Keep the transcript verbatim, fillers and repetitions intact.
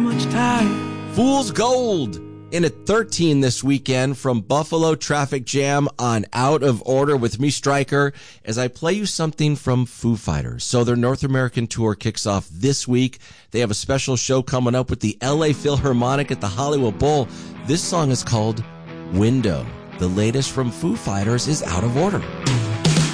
much time. Fool's Gold in at thirteen this weekend from Buffalo Traffic Jam on Out of Order with me, Stryker, as I play you something from Foo Fighters. So their North American tour kicks off this week. They have a special show coming up with the L A Philharmonic at the Hollywood Bowl. This song is called Window. The latest from Foo Fighters is Out of Order.